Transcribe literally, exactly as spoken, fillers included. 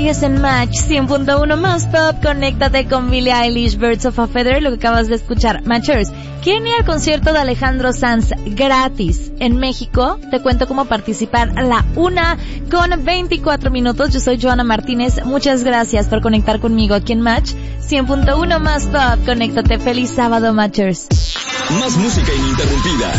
Sigues en Match cien punto uno más pop. Conéctate con Billie Eilish, Birds of a Feather, lo que acabas de escuchar. Matchers, ¿quieren ir al concierto de Alejandro Sanz gratis en México? Te cuento cómo participar a la una con veinticuatro minutos. Yo soy Joana Martínez. Muchas gracias por conectar conmigo aquí en Match cien punto uno más pop. Conéctate. Feliz sábado, Matchers. Más música ininterrumpida.